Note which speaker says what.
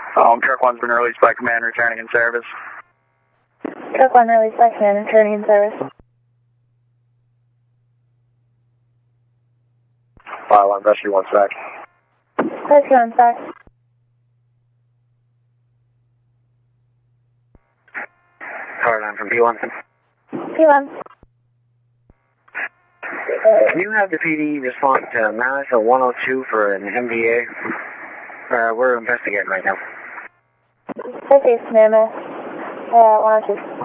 Speaker 1: Truck 1's been released by command, returning in service.
Speaker 2: Truck 1 released by command, returning in service.
Speaker 1: File 1, rescue 1's back.
Speaker 2: Rescue 1's back.
Speaker 1: Car 9 from P1.
Speaker 2: P1.
Speaker 1: Can you have the PD respond to Madison 102 for an MVA? We're investigating right now.
Speaker 2: Okay, Sonoma. 102.